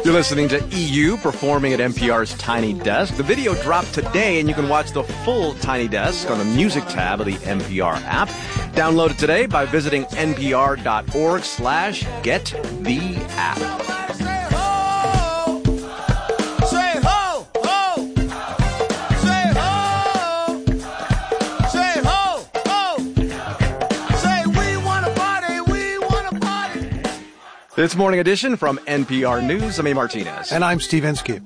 You're listening to EU performing at NPR's Tiny Desk. The video dropped today, and you can watch the full Tiny Desk on the music tab of the NPR app. Download it today by visiting npr.org/gettheapp. This Morning Edition from NPR News. I'm A. Martinez. And I'm Steve Inskeep.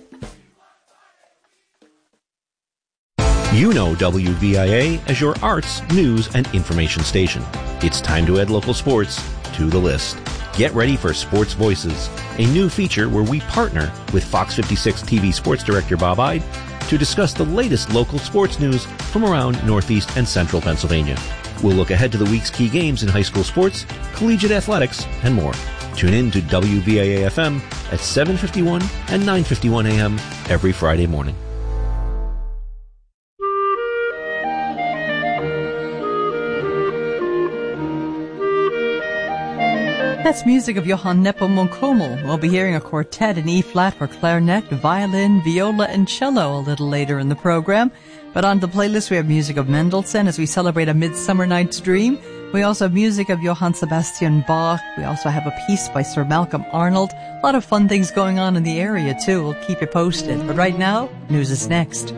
You know WVIA as your arts, news, and information station. It's time to add local sports to the list. Get ready for Sports Voices, a new feature where we partner with Fox 56 TV sports director Bob Ide to discuss the latest local sports news from around Northeast and Central Pennsylvania. We'll look ahead to the week's key games in high school sports, collegiate athletics, and more. Tune in to WVIA-FM at 7:51 and 9:51 a.m. every Friday morning. That's music of Johann Nepomuk-Hummel. We'll be hearing a quartet in E-flat for clarinet, violin, viola, and cello a little later in the program. But on the playlist, we have music of Mendelssohn as we celebrate A Midsummer Night's Dream. We also have music of Johann Sebastian Bach. We also have a piece by Sir Malcolm Arnold. A lot of fun things going on in the area, too. We'll keep you posted. But right now, news is next.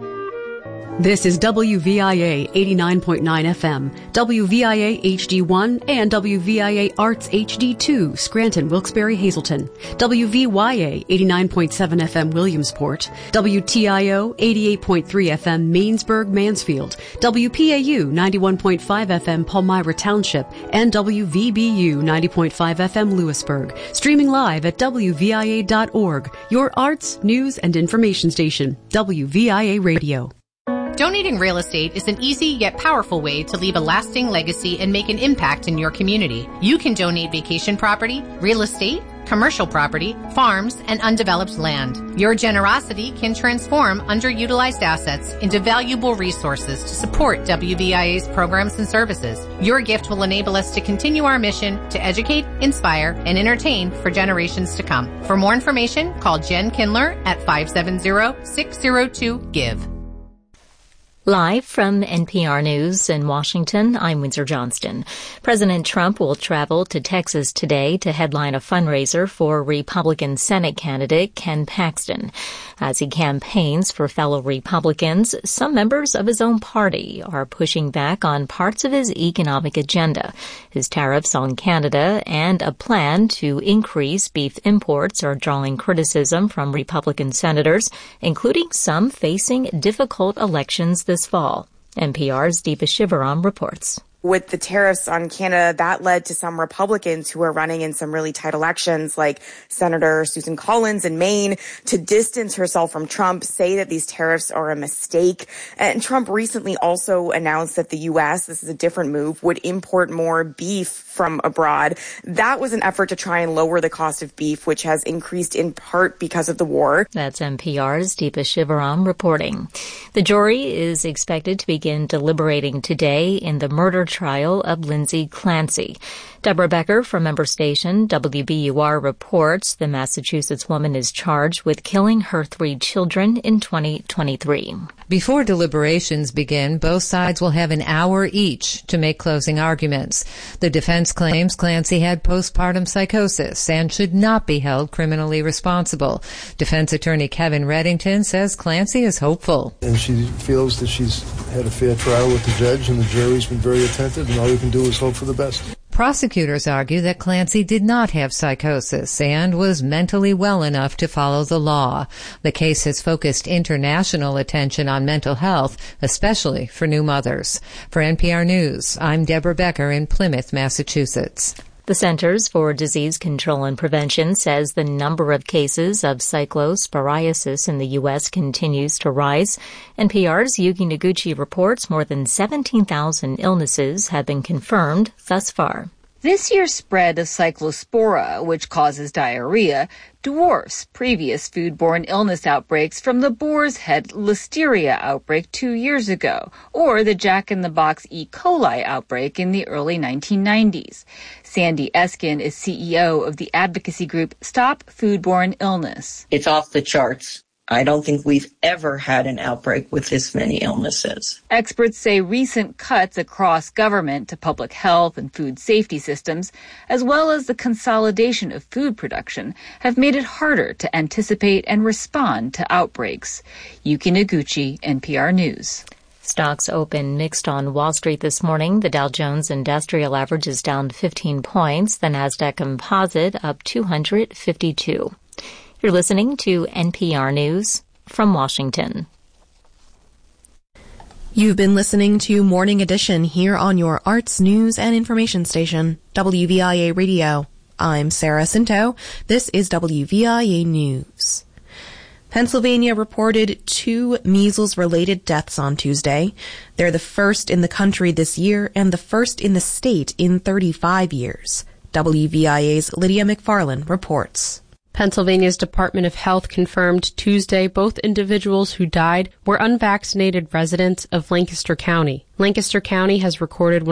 This is WVIA 89.9 FM, WVIA HD1, and WVIA Arts HD2, Scranton, Wilkes-Barre, Hazleton, WVYA 89.7 FM, Williamsport, WTIO 88.3 FM, Mainsburg, Mansfield, WPAU 91.5 FM, Palmyra Township, and WVBU 90.5 FM, Lewisburg. Streaming live at WVIA.org, your arts, news, and information station, WVIA Radio. Donating real estate is an easy yet powerful way to leave a lasting legacy and make an impact in your community. You can donate vacation property, real estate, commercial property, farms, and undeveloped land. Your generosity can transform underutilized assets into valuable resources to support WVIA's programs and services. Your gift will enable us to continue our mission to educate, inspire, and entertain for generations to come. For more information, call Jen Kindler at 570-602-GIVE. Live from NPR News in Washington, I'm Windsor Johnston. President Trump will travel to Texas today to headline a fundraiser for Republican Senate candidate Ken Paxton. As he campaigns for fellow Republicans, some members of his own party are pushing back on parts of his economic agenda. His tariffs on Canada and a plan to increase beef imports are drawing criticism from Republican senators, including some facing difficult elections this fall. NPR's Deepa Shivaram reports. With the tariffs on Canada, that led to some Republicans who are running in some really tight elections, like Senator Susan Collins in Maine, to distance herself from Trump, say that these tariffs are a mistake. And Trump recently also announced that the U.S., this is a different move, would import more beef from abroad. That was an effort to try and lower the cost of beef, which has increased in part because of the war. That's NPR's Deepa Shivaram reporting. The jury is expected to begin deliberating today in the murder trial of Lindsay Clancy. Deborah Becker from member station WBUR reports the Massachusetts woman is charged with killing her 3 children in 2023. Before deliberations begin, both sides will have an hour each to make closing arguments. The defense claims Clancy had postpartum psychosis and should not be held criminally responsible. Defense attorney Kevin Reddington says Clancy is hopeful. And she feels that she's had a fair trial with the judge, and the jury's been very attentive, and all we can do is hope for the best. Prosecutors argue that Clancy did not have psychosis and was mentally well enough to follow the law. The case has focused international attention on mental health, especially for new mothers. For NPR News, I'm Deborah Becker in Plymouth, Massachusetts. The Centers for Disease Control and Prevention says the number of cases of cyclosporiasis in the U.S. continues to rise. NPR's Yuki Noguchi reports more than 17,000 illnesses have been confirmed thus far. This year's spread of cyclospora, which causes diarrhea, dwarfs previous foodborne illness outbreaks from the boar's head listeria outbreak 2 years ago, or the Jack-in-the-Box E. coli outbreak in the early 1990s. Sandy Eskin is CEO of the advocacy group Stop Foodborne Illness. It's off the charts. I don't think we've ever had an outbreak with this many illnesses. Experts say recent cuts across government to public health and food safety systems, as well as the consolidation of food production, have made it harder to anticipate and respond to outbreaks. Yuki Noguchi, NPR News. Stocks open mixed on Wall Street this morning. The Dow Jones Industrial Average is down 15 points. The Nasdaq Composite up 252. You're listening to NPR News from Washington. You've been listening to Morning Edition here on your arts, news, and information station, WVIA Radio. I'm Sarah Cinto. This is WVIA News. Pennsylvania reported 2 measles-related deaths on Tuesday. They're the first in the country this year and the first in the state in 35 years. WVIA's Lydia McFarlane reports. Pennsylvania's Department of Health confirmed Tuesday both individuals who died were unvaccinated residents of Lancaster County. Lancaster County has recorded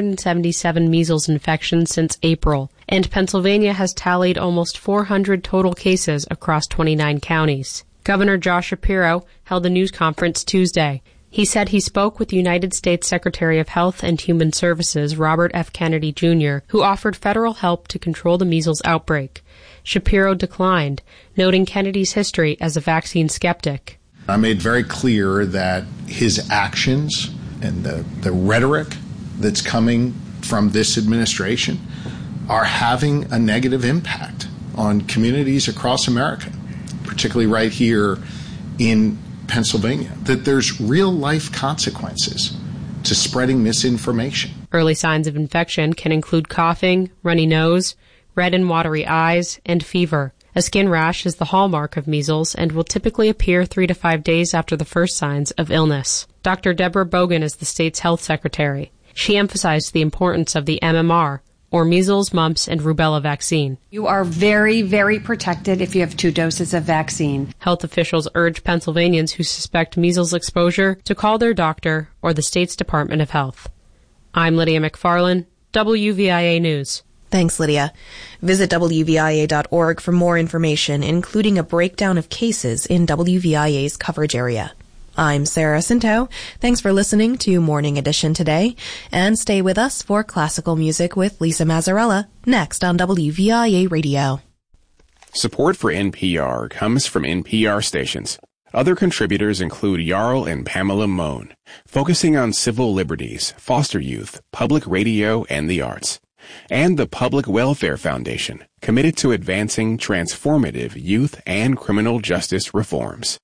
177 measles infections since April, and Pennsylvania has tallied almost 400 total cases across 29 counties. Governor Josh Shapiro held a news conference Tuesday. He said he spoke with United States Secretary of Health and Human Services Robert F. Kennedy, Jr., who offered federal help to control the measles outbreak. Shapiro declined, noting Kennedy's history as a vaccine skeptic. I made very clear that his actions and the rhetoric that's coming from this administration are having a negative impact on communities across America, particularly right here in Pennsylvania, that there's real life consequences to spreading misinformation. Early signs of infection can include coughing, runny nose, red and watery eyes, and fever. A skin rash is the hallmark of measles and will typically appear 3 to 5 days after the first signs of illness. Dr. Deborah Bogan is the state's health secretary. She emphasized the importance of the MMR, or measles, mumps, and rubella vaccine. You are very, very protected if you have 2 doses of vaccine. Health officials urge Pennsylvanians who suspect measles exposure to call their doctor or the state's Department of Health. I'm Lydia McFarlane, WVIA News. Thanks, Lydia. Visit WVIA.org for more information, including a breakdown of cases in WVIA's coverage area. I'm Sarah Cinto. Thanks for listening to Morning Edition today, and stay with us for classical music with Lisa Mazzarella next on WVIA Radio. Support for NPR comes from NPR stations. Other contributors include Jarl and Pamela Mohn, focusing on civil liberties, foster youth, public radio, and the arts. And the Public Welfare Foundation, committed to advancing transformative youth and criminal justice reforms.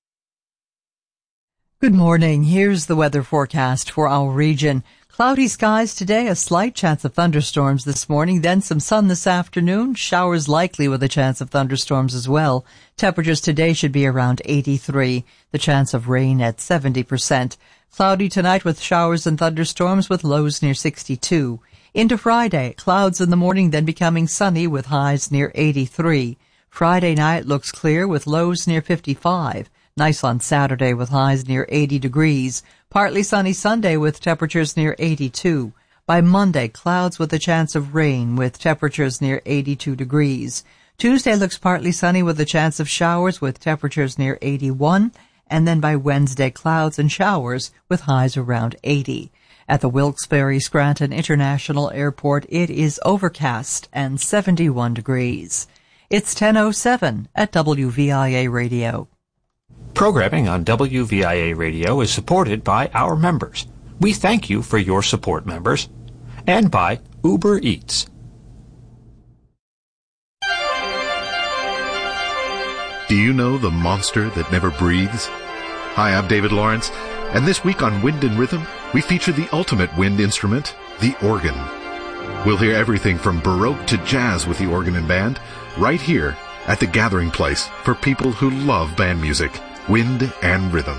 Good morning. Here's the weather forecast for our region. Cloudy skies today, a slight chance of thunderstorms this morning, then some sun this afternoon, showers likely with a chance of thunderstorms as well. Temperatures today should be around 83, the chance of rain at 70%. Cloudy tonight with showers and thunderstorms with lows near 62. Into Friday, clouds in the morning, then becoming sunny with highs near 83. Friday night looks clear with lows near 55. Nice on Saturday with highs near 80 degrees. Partly sunny Sunday with temperatures near 82. By Monday, clouds with a chance of rain with temperatures near 82 degrees. Tuesday looks partly sunny with a chance of showers with temperatures near 81. And then by Wednesday, clouds and showers with highs around 80. At the Wilkes-Barre Scranton International Airport, it is overcast and 71 degrees. It's 10:07 at WVIA Radio. Programming on WVIA Radio is supported by our members. We thank you for your support, members. And by Uber Eats. Do you know the monster that never breathes? Hi, I'm David Lawrence. And this week on Wind and Rhythm, we feature the ultimate wind instrument, the organ. We'll hear everything from Baroque to jazz with the organ and band, right here at the gathering place for people who love band music, Wind and Rhythm.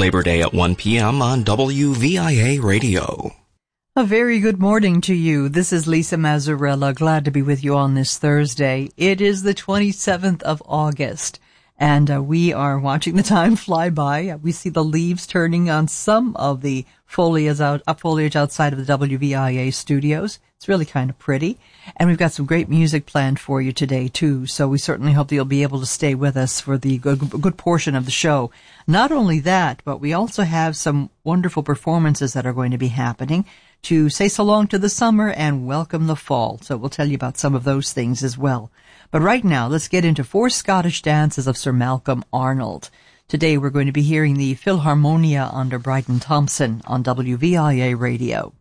Labor Day at 1 p.m. on WVIA Radio. A very good morning to you. This is Lisa Mazzarella. Glad to be with you on this Thursday. It is the 27th of August, and we are watching the time fly by. We see the leaves turning on some of the foliage outside of the WVIA studios. It's really kind of pretty. And we've got some great music planned for you today, too. So we certainly hope that you'll be able to stay with us for the good portion of the show. Not only that, but we also have some wonderful performances that are going to be happening to say so long to the summer and welcome the fall. So we'll tell you about some of those things as well. But right now, let's get into 4 Scottish dances of Sir Malcolm Arnold. Today we're going to be hearing the Philharmonia under Bryden Thompson on WVIA Radio.